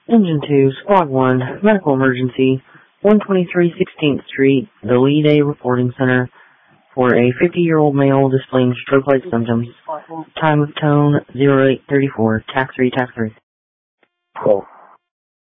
Engine 2, Squad 1, medical emergency, 123 16th Street, the Lead A Reporting Center, for a 50-year-old male displaying stroke-like symptoms. Time of tone 0834, tax 3, tax 3. Oh.